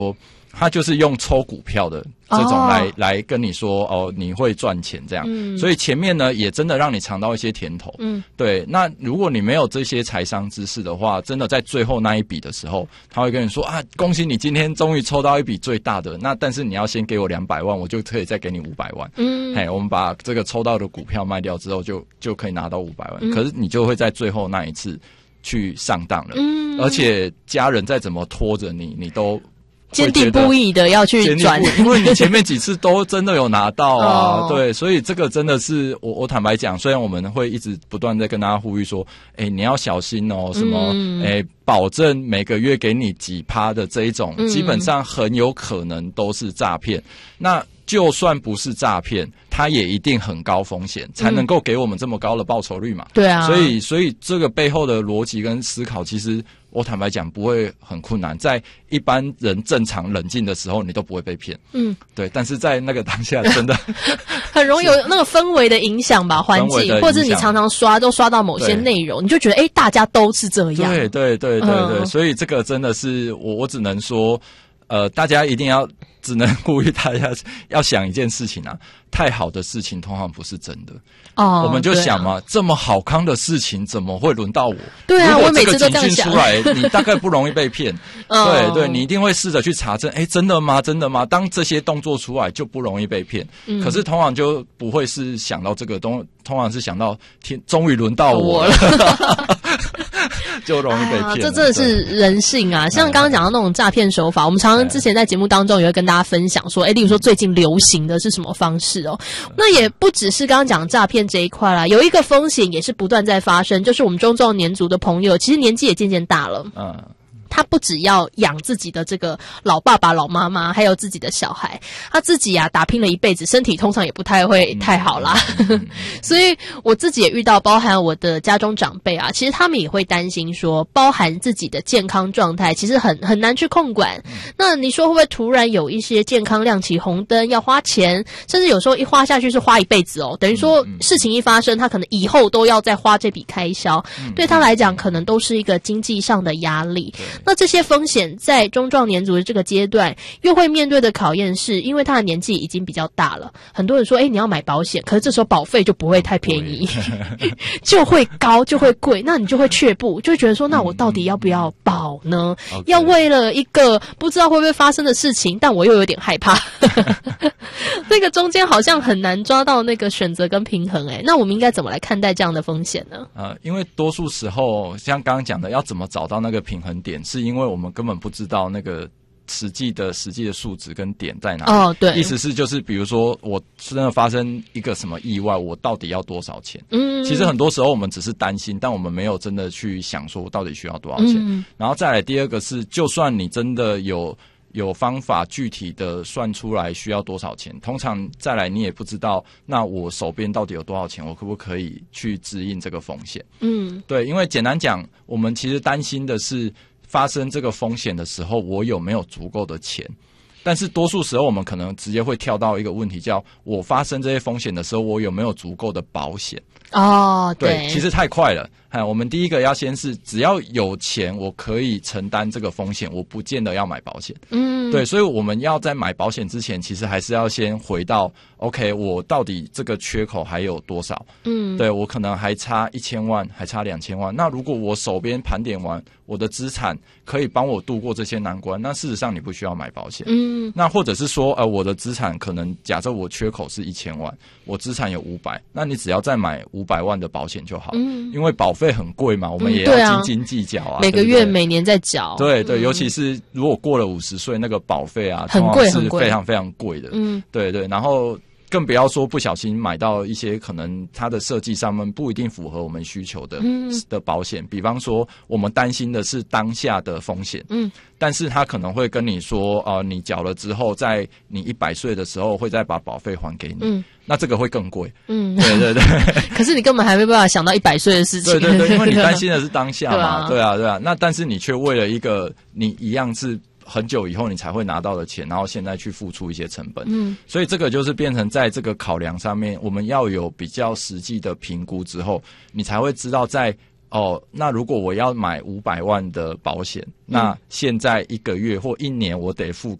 他就是用抽股票的这种来跟你说哦，你会赚钱这样。所以前面呢也真的让你尝到一些甜头。对。那如果你没有这些财商知识的话，真的在最后那一笔的时候，他会跟你说啊，恭喜你今天终于抽到一笔最大的，那但是你要先给我200万，我就可以再给你500万。我们把这个抽到的股票卖掉之后就可以拿到500万。可是你就会在最后那一次去上当了。而且家人再怎么拖着你，你都坚定不移的要去转， 因为你前面几次都真的有拿到啊。对，所以这个真的是我坦白讲，虽然我们会一直不断在跟大家呼吁说，你要小心哦，什么保证每个月给你几%的这一种，基本上很有可能都是诈骗。那就算不是诈骗，它也一定很高风险，才能够给我们这么高的报酬率嘛。 对啊， 所以这个背后的逻辑跟思考，其实我坦白讲不会很困难，在一般人正常冷静的时候，你都不会被骗。对，但是在那个当下，真的很容易有那个氛围的影响吧，环境，或者是你常常刷到某些内容，你就觉得大家都是这样。 对，所以这个真的是我只能说，大家一定要。只能呼吁大家要想一件事情啊，太好的事情通常不是真的。我们就想嘛，这么好康的事情怎么会轮到我？ 对啊，我每次都这样想。 如果这个警讯出来，你大概不容易被骗。对，你一定会试着去查证，真的吗？真的吗？当这些动作出来就不容易被骗。可是通常就不会是想到这个通常是想到终于轮到我了。就容易被骗。 这真的是人性啊！像刚刚讲到那种诈骗手法，我们常常之前在节目当中也会跟大家分享说，例如说最近流行的是什么方式哦？那也不只是刚刚讲诈骗这一块啦，有一个风险也是不断在发生，就是我们中壮年族的朋友，其实年纪也渐渐大了。他不只要养自己的这个老爸爸老妈妈，还有自己的小孩，他自己打拼了一辈子，身体通常也不太会太好啦。所以我自己也遇到，包含我的家中长辈其实他们也会担心说，包含自己的健康状态其实很难去控管。那你说会不会突然有一些健康亮起红灯要花钱，甚至有时候一花下去是花一辈子等于说事情一发生，他可能以后都要再花这笔开销，对他来讲可能都是一个经济上的压力。那这些风险在中壮年族的这个阶段又会面对的考验，是因为他的年纪已经比较大了。很多人说你要买保险，可是这时候保费就不会太便宜，就会高就会贵，那你就会却步，就会觉得说那我到底要不要保呢？要为了一个不知道会不会发生的事情，但我又有点害怕。那个中间好像很难抓到那个选择跟平衡。那我们应该怎么来看待这样的风险呢？ 因为多数时候像刚刚讲的，要怎么找到那个平衡点，是因为我们根本不知道那个实际的数值跟点在哪里。对，意思是就是比如说我真的发生一个什么意外，我到底要多少钱？其实很多时候我们只是担心，但我们没有真的去想说我到底需要多少钱。然后再来第二个是，就算你真的有方法具体的算出来需要多少钱，通常再来你也不知道，那我手边到底有多少钱，我可不可以去支应这个风险？对，因为简单讲，我们其实担心的是发生这个风险的时候，我有没有足够的钱？但是多数时候我们可能直接会跳到一个问题，叫我发生这些风险的时候，我有没有足够的保险？对，其实太快了。我们第一个要先是只要有钱，我可以承担这个风险，我不见得要买保险。对，所以我们要在买保险之前，其实还是要先回到 OK， 我到底这个缺口还有多少？对，我可能还差1000万，还差2000万。那如果我手边盘点完我的资产可以帮我度过这些难关，那事实上你不需要买保险。那或者是说我的资产可能假设我缺口是1000万，我资产有500，那你只要再买500万的保险就好。因为保费很贵嘛，我们也要斤斤计较每个月每年在缴。 对，尤其是如果过了50岁，那个保费很贵，是非常非常贵的。对，然后更不要说不小心买到一些可能它的设计上面不一定符合我们需求的保险，比方说我们担心的是当下的风险，但是他可能会跟你说你缴了之后，在你100岁的时候会再把保费还给你，那这个会更贵。对。 可是你根本还没办法想到100岁的事情。 对，因为你担心的是当下嘛。对啊。那但是你却为了一个你一样是很久以后你才会拿到的钱，然后现在去付出一些成本。所以这个就是变成在这个考量上面，我们要有比较实际的评估之后，你才会知道在那如果我要买500万的保险，那现在1个月或1年我得付